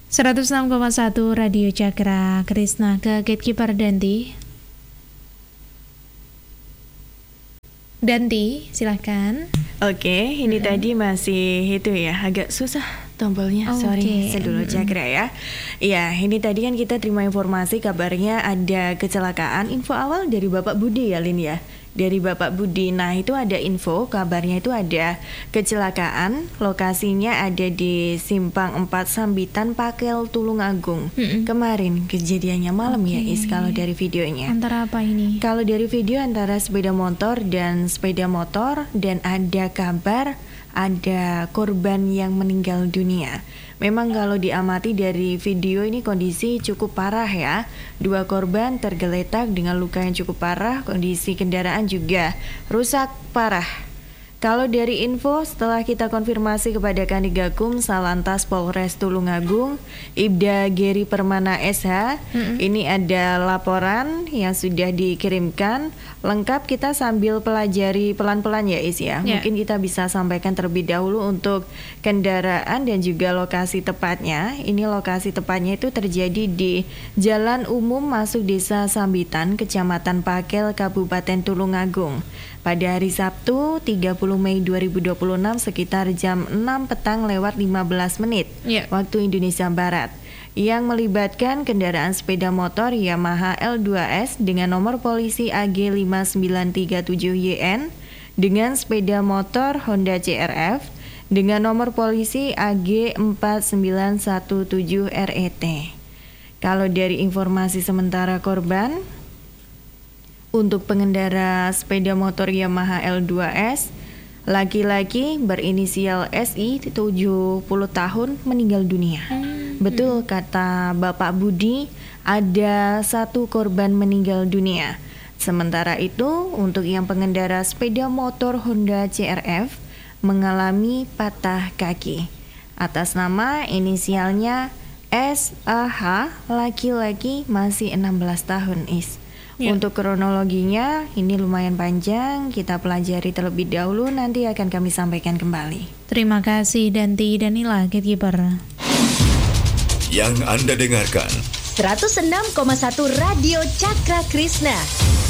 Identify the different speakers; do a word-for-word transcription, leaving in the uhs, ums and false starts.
Speaker 1: seratus enam koma satu Radio Cakra Krisna ke Gatekeeper Danti. Danti, silahkan.
Speaker 2: Oke, ini hmm. tadi masih itu ya, agak susah tombolnya, oh, sorry, okay. saya dulu Cakra ya. Iya, ini tadi kan kita terima informasi kabarnya ada kecelakaan. Info awal dari Bapak Budi ya, Lin ya. Dari Bapak Budi, nah itu ada info, kabarnya itu ada kecelakaan, lokasinya ada di Simpang empat Sambitan, Pakel, Tulungagung. Mm-mm. Kemarin kejadiannya malam okay. ya Is, kalau dari videonya.
Speaker 1: Antara apa ini?
Speaker 2: Kalau dari video antara sepeda motor dan sepeda motor, dan ada kabar ada korban yang meninggal dunia. Memang kalau diamati dari video ini kondisi cukup parah ya. Dua korban tergeletak dengan luka yang cukup parah, kondisi kendaraan juga rusak parah. Kalau dari info setelah kita konfirmasi kepada Kanigakum Salantas Polres Tulungagung, Ibda Geri Permana S H, mm-hmm. ini ada laporan yang sudah dikirimkan. Lengkap kita sambil pelajari pelan-pelan ya Is ya. Yeah. Mungkin kita bisa sampaikan terlebih dahulu untuk kendaraan dan juga lokasi tepatnya. Ini lokasi tepatnya itu terjadi di Jalan Umum Masuk Desa Sambitan, Kecamatan Pakel, Kabupaten Tulungagung. Pada hari Sabtu tiga puluh Mei dua ribu dua puluh enam sekitar jam enam petang lewat lima belas menit yeah. waktu Indonesia Barat, yang melibatkan kendaraan sepeda motor Yamaha L dua S dengan nomor polisi A G lima sembilan tiga tujuh Y N dengan sepeda motor Honda C R F dengan nomor polisi A G empat sembilan satu tujuh R E T. Kalau dari informasi sementara korban, untuk pengendara sepeda motor Yamaha L dua S, laki-laki berinisial S I tujuh puluh tahun meninggal dunia. Hmm. Betul kata Bapak Budi, ada satu korban meninggal dunia. Sementara itu untuk yang pengendara sepeda motor Honda C R F mengalami patah kaki. Atas nama inisialnya S A H, laki-laki masih enam belas tahun Is. Ya. Untuk kronologinya ini lumayan panjang, kita pelajari terlebih dahulu, nanti akan kami sampaikan kembali.
Speaker 1: Terima kasih Danti dan inilah Gatekeeper.
Speaker 3: Yang Anda dengarkan
Speaker 4: seratus enam koma satu Radio Cakra Krisna.